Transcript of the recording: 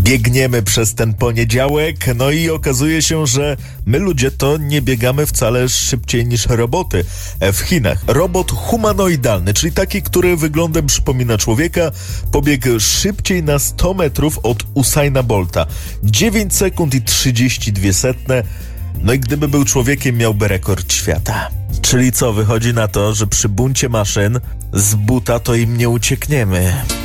Biegniemy przez ten poniedziałek, no i okazuje się, że my ludzie to nie biegamy wcale szybciej niż roboty. W Chinach robot humanoidalny, czyli taki, który wyglądem przypomina człowieka, pobiegł szybciej na 100 metrów od Usaina Bolta. 9 sekund i 32 setne. No i gdyby był człowiekiem, miałby rekord świata. Czyli co, wychodzi na to, że przy buncie maszyn z buta to im nie uciekniemy.